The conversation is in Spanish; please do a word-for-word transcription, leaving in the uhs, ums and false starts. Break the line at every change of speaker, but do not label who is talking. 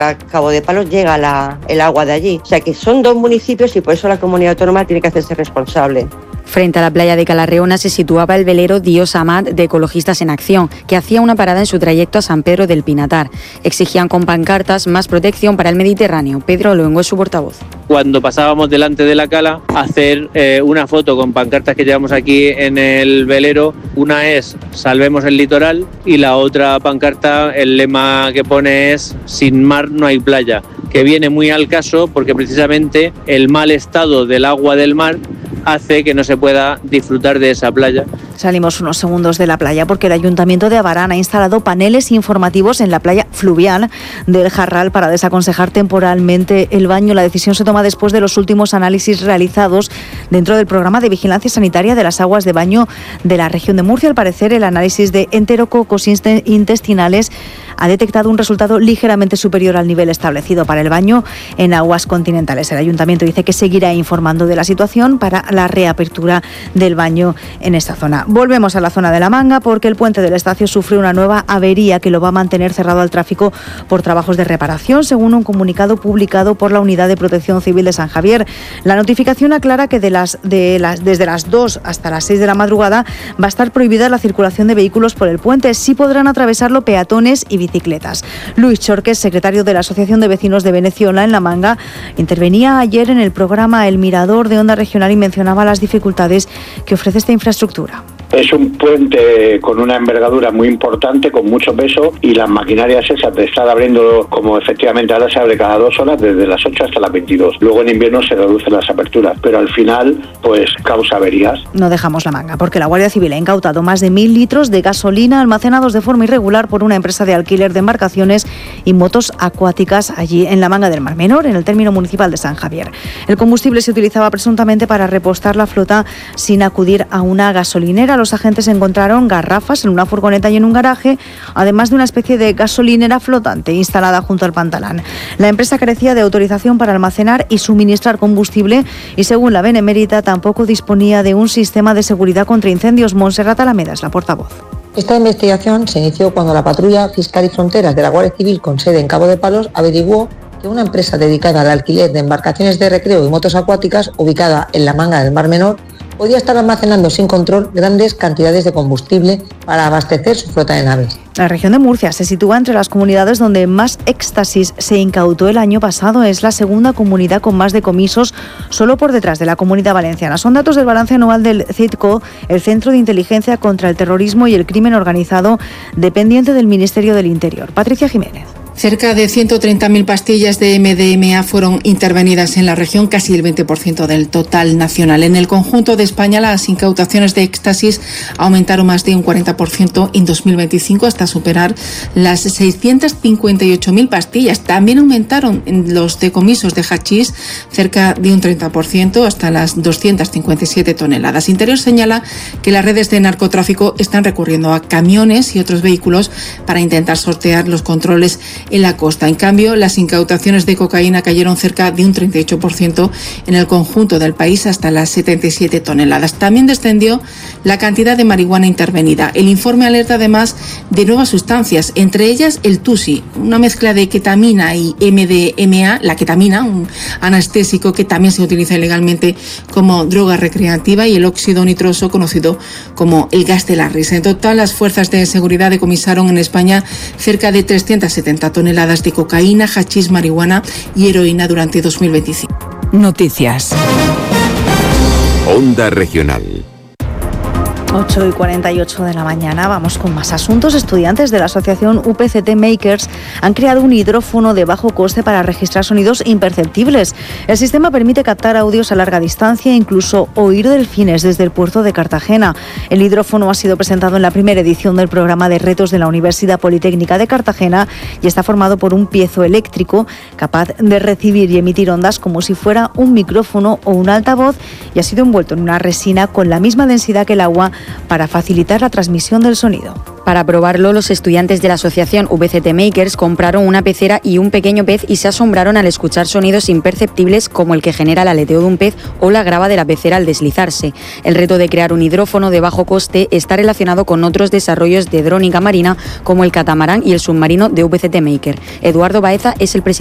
a Cabo de Palos llega la, el agua de allí. O sea que son dos municipios y por eso la comunidad autónoma tiene que hacerse responsable.
Frente a la playa de Calarreona se situaba el velero Dios Amat de Ecologistas en Acción, que hacía una parada en su trayecto a San Pedro del Pinatar. Exigían con pancartas más protección para el Mediterráneo. Pedro Luengo es su portavoz.
Cuando pasábamos delante de la cala, hacer eh, una foto con pancartas que llevamos aquí en el velero. Una es salvemos el litoral y la otra pancarta, el lema que pone es sin mar no hay playa, que viene muy al caso porque precisamente el mal estado del agua del mar hace que no se pueda disfrutar de esa playa.
Salimos unos segundos de la playa porque el Ayuntamiento de Abarán ha instalado paneles informativos en la playa fluvial del Jarral para desaconsejar temporalmente el baño. La decisión se toma después de los últimos análisis realizados dentro del programa de vigilancia sanitaria de las aguas de baño de la región de Murcia. Al parecer, el análisis de enterococos intestinales ha detectado un resultado ligeramente superior al nivel establecido para el baño en aguas continentales. El Ayuntamiento dice que seguirá informando de la situación para la reapertura del baño en esta zona. Volvemos a la zona de La Manga porque el puente del Estacio sufre una nueva avería que lo va a mantener cerrado al tráfico por trabajos de reparación, según un comunicado publicado por la Unidad de Protección Civil de San Javier. La notificación aclara que de las, de las, desde las dos hasta las seis de la madrugada va a estar prohibida la circulación de vehículos por el puente. Sí podrán atravesarlo peatones y bicicletas. Luis Chorques, secretario de la Asociación de Vecinos de Veneciola en La Manga, intervenía ayer en el programa El Mirador de Onda Regional y mencionaba las dificultades que ofrece esta infraestructura.
Es un puente con una envergadura muy importante, con mucho peso, y las maquinarias esas de estar abriendo, como efectivamente ahora se abre cada dos horas, desde las ocho hasta las veintidós. Luego en invierno se reducen las aperturas, pero al final pues causa averías.
No dejamos La Manga porque la Guardia Civil ha incautado más de mil litros de gasolina almacenados de forma irregular por una empresa de alquiler de embarcaciones y motos acuáticas allí en La Manga del Mar Menor, en el término municipal de San Javier. El combustible se utilizaba presuntamente para repostar la flota sin acudir a una gasolinera. Los agentes encontraron garrafas en una furgoneta y en un garaje, además de una especie de gasolinera flotante instalada junto al pantalán. La empresa carecía de autorización para almacenar y suministrar combustible y, según la Benemérita, tampoco disponía de un sistema de seguridad contra incendios. Montserrat Alameda es la portavoz.
Esta investigación se inició cuando la Patrulla Fiscal y Fronteras de la Guardia Civil, con sede en Cabo de Palos, averiguó que una empresa dedicada al alquiler de embarcaciones de recreo y motos acuáticas, ubicada en La Manga del Mar Menor, podía estar almacenando sin control grandes cantidades de combustible para abastecer su flota de naves.
La región de Murcia se sitúa entre las comunidades donde más éxtasis se incautó el año pasado. Es la segunda comunidad con más decomisos, solo por detrás de la Comunidad Valenciana. Son datos del balance anual del CITCO, el Centro de Inteligencia contra el Terrorismo y el Crimen Organizado, dependiente del Ministerio del Interior. Patricia Jiménez.
Cerca de ciento treinta mil pastillas de M D M A fueron intervenidas en la región, casi el veinte por ciento del total nacional. En el conjunto de España, las incautaciones de éxtasis aumentaron más de un cuarenta por ciento en dos mil veinticinco hasta superar las seiscientas cincuenta y ocho mil pastillas. También aumentaron los decomisos de hachís cerca de un treinta por ciento hasta las doscientas cincuenta y siete toneladas. Interior señala que las redes de narcotráfico están recurriendo a camiones y otros vehículos para intentar sortear los controles en la costa. En cambio, las incautaciones de cocaína cayeron cerca de un treinta y ocho por ciento en el conjunto del país hasta las setenta y siete toneladas. También descendió la cantidad de marihuana intervenida. El informe alerta además de nuevas sustancias, entre ellas el tusi, una mezcla de ketamina y M D M A, la ketamina, un anestésico que también se utiliza ilegalmente como droga recreativa, y el óxido nitroso, conocido como el gas de la risa. En total, las fuerzas de seguridad decomisaron en España cerca de trescientas setenta toneladas de cocaína, hachís, marihuana y heroína durante dos mil veinticinco.
Noticias.
Onda Regional.
ocho y cuarenta y ocho de la mañana, vamos con más asuntos. Estudiantes de la asociación U P C T Makers han creado un hidrófono de bajo coste para registrar sonidos imperceptibles. El sistema permite captar audios a larga distancia e incluso oír delfines desde el puerto de Cartagena. El hidrófono ha sido presentado en la primera edición del programa de retos de la Universidad Politécnica de Cartagena y está formado por un piezoeléctrico capaz de recibir y emitir ondas como si fuera un micrófono o un altavoz, y ha sido envuelto en una resina con la misma densidad que el agua para facilitar la transmisión del sonido.
Para probarlo, los estudiantes de la asociación V C T Makers compraron una pecera y un pequeño pez y se asombraron al escuchar sonidos imperceptibles como el que genera el aleteo de un pez o la grava de la pecera al deslizarse. El reto de crear un hidrófono de bajo coste está relacionado con otros desarrollos de drónica marina como el catamarán y el submarino de V C T Maker. Eduardo Baeza es el presidente